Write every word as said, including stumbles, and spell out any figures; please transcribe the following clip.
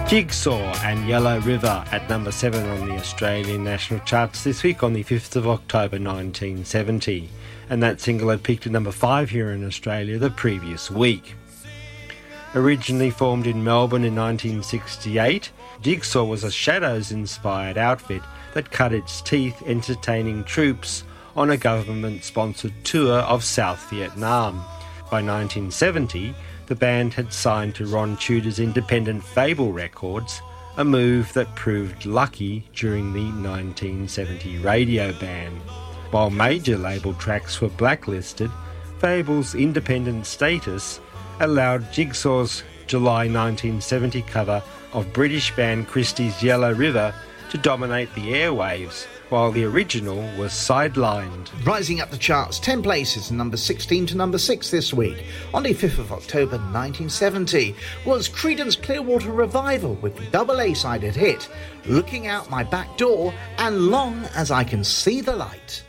Jigsaw and Yellow River at number seven on the Australian national charts this week on the fifth of October nineteen seventy, and that single had peaked at number five here in Australia the previous week. Originally formed in Melbourne in nineteen sixty-eight, Jigsaw was a Shadows-inspired outfit that cut its teeth entertaining troops on a government-sponsored tour of South Vietnam. By nineteen seventy, the band had signed to Ron Tudor's independent Fable Records, a move that proved lucky during the nineteen seventy radio ban. While major label tracks were blacklisted, Fable's independent status allowed Jigsaw's July nineteen seventy cover of British band Christie's Yellow River to dominate the airwaves, while the original was sidelined. Rising up the charts ten places from number sixteen to number six this week, on the fifth of October nineteen seventy, was Creedence Clearwater Revival with the double A-sided hit Looking Out My Back Door and Long As I Can See the Light.